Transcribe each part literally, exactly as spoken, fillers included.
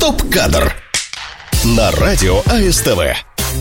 Стоп-кадр на радио АСТВ.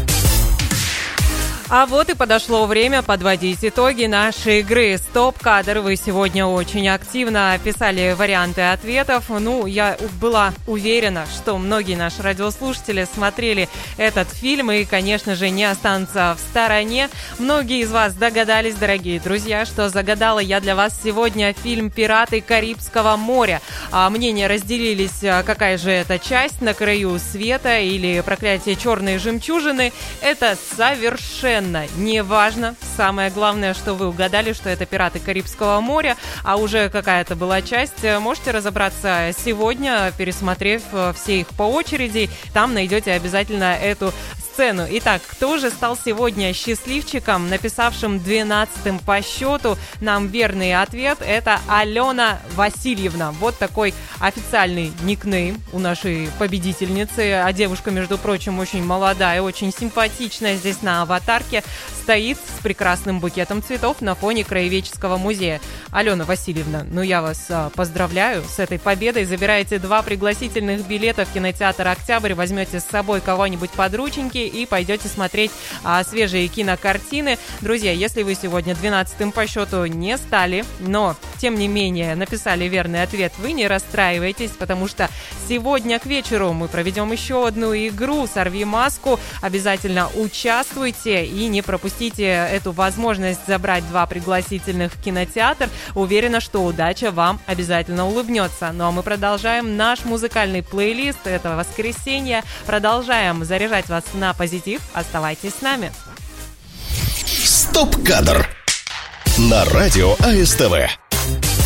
А вот и подошло время подводить итоги нашей игры «Стоп-кадр». Вы сегодня очень активно писали варианты ответов. Ну, я была уверена, что многие наши радиослушатели смотрели этот фильм и, конечно же, не останутся в стороне. Многие из вас догадались, дорогие друзья, что загадала я для вас сегодня фильм «Пираты Карибского моря». А мнения разделились, какая же это часть, «На краю света» или «Проклятие черной жемчужины». Это совершенно не важно. Самое главное, что вы угадали, что это «Пираты Карибского моря», а уже какая-то была часть, можете разобраться сегодня, пересмотрев все их по очереди. Там найдете обязательно эту сцену. Итак, кто же стал сегодня счастливчиком, написавшим двенадцатым по счету? Нам верный ответ – это Алена Васильевна. Вот такой официальный никнейм у нашей победительницы. А девушка, между прочим, очень молодая, очень симпатичная. Здесь на аватарке стоит с прекрасным букетом цветов на фоне Краеведческого музея. Алена Васильевна, ну я вас а, поздравляю с этой победой. Забираете два пригласительных билета в кинотеатр «Октябрь», возьмете с собой кого-нибудь под рученьки и пойдете смотреть а, свежие кинокартины. Друзья, если вы сегодня двенадцатым по счету не стали, но, тем не менее, написали верный ответ, вы не расстраивайтесь, потому что сегодня к вечеру мы проведем еще одну игру «Сорви маску». Обязательно участвуйте и не пропустите эту возможность забрать два пригласительных в кинотеатр. Уверена, что удача вам обязательно улыбнется. Ну а мы продолжаем наш музыкальный плейлист. Это воскресенье. Продолжаем заряжать вас на позитив. Оставайтесь с нами. Стоп-кадр на радио АСТВ.